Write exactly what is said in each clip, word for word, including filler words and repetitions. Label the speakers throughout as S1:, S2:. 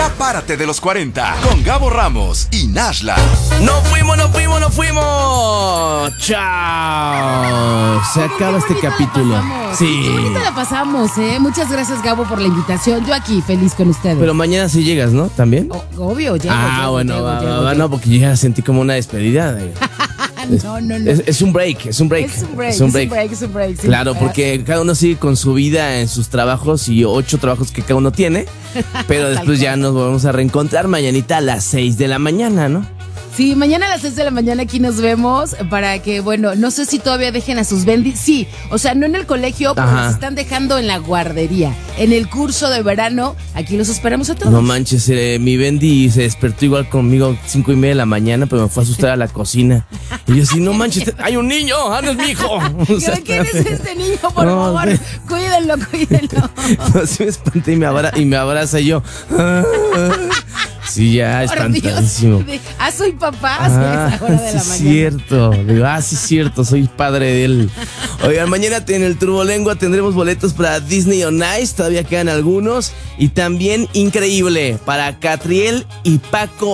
S1: Ya párate de los cuarenta con Gabo Ramos y Nashla.
S2: ¡No fuimos, no fuimos, no fuimos! ¡Chao! Se acaba este capítulo. Sí.
S3: Qué bonita la pasamos, ¿eh? Muchas gracias, Gabo, por la invitación. Yo aquí, feliz con ustedes.
S2: Pero mañana sí llegas, ¿no? ¿También?
S3: O- obvio, llego,
S2: Ah,
S3: llego,
S2: bueno,
S3: llego,
S2: va,
S3: llego,
S2: va, va,
S3: llego.
S2: no, porque yo ya sentí como una despedida. de-
S3: No, no, no.
S2: Es, es un break, es un break.
S3: Es un break, es un break, es un break, sí.
S2: Claro, porque cada uno sigue con su vida en sus trabajos y ocho trabajos que cada uno tiene. Pero
S3: Tal
S2: después ya
S3: cual.
S2: nos volvemos a reencontrar mañanita a las seis de la mañana, ¿no?
S3: Sí, mañana a las seis de la mañana aquí nos vemos para que, bueno, no sé si todavía dejen a sus bendis. Sí, o sea, no en el colegio, pero
S2: Ajá.
S3: los están dejando en la guardería. En el curso de verano, aquí los esperamos a todos.
S2: No manches, eh, mi Bendy se despertó igual conmigo cinco y media de la mañana, pero me fue a asustar a la cocina. Y yo así, no manches, hay un niño, ah, no es mi hijo. O sea,
S3: ¿Quién es este niño? Por
S2: No,
S3: favor,
S2: sí.
S3: cuídenlo, cuídenlo.
S2: Así me espanté y me, abra, y me abraza y yo. ah, Sí, ya,
S3: Por Dios.
S2: espantadísimo.
S3: Ah, soy papá.
S2: Ah,
S3: sí, a esa hora de
S2: sí
S3: la
S2: es
S3: mañana.
S2: cierto. Digo, ah, sí es cierto, soy padre de él. Oigan, mañana en el Turbolengua tendremos boletos para Disney on Ice, todavía quedan algunos. Y también increíble para Catriel y Paco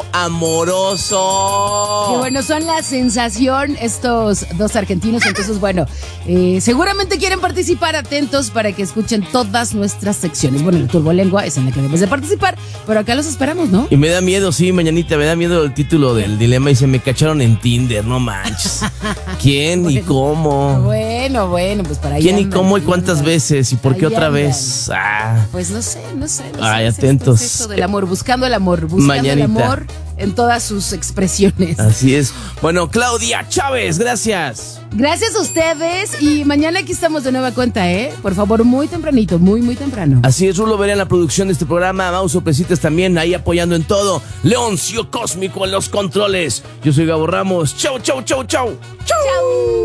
S2: Amoroso.
S3: Que bueno, son la sensación estos dos argentinos. Entonces, bueno, eh, seguramente quieren participar. Atentos para que escuchen todas nuestras secciones. Bueno, el Turbolengua es en la que debes de participar, pero acá los esperamos, ¿no?
S2: Y me da miedo, sí, mañanita, me da miedo el título del dilema. Dice, me cacharon en Tinder, no manches. ¿Quién y cómo?
S3: Bueno, bueno, pues para allá.
S2: ¿Quién y
S3: andan,
S2: cómo y
S3: ahí
S2: cuántas
S3: andan.
S2: veces? ¿Y por qué
S3: Ahí
S2: otra
S3: andan.
S2: vez? Ah.
S3: Pues no sé, no sé. No
S2: Ay,
S3: sé, es esto,
S2: atentos.
S3: es esto del amor, buscando el amor, buscando
S2: Mañanita.
S3: el amor en todas sus expresiones.
S2: Así es. Bueno, Claudia Chávez, gracias.
S3: Gracias a ustedes y mañana aquí estamos de nueva cuenta, ¿eh? Por favor, muy tempranito, muy, muy temprano.
S2: Así es, Rulo Veré en la producción de este programa, Mau Soprecitas también ahí apoyando en todo, Leoncio Cósmico en los controles. Yo soy Gabo Ramos. Chau, chau, chau, chau. Chau.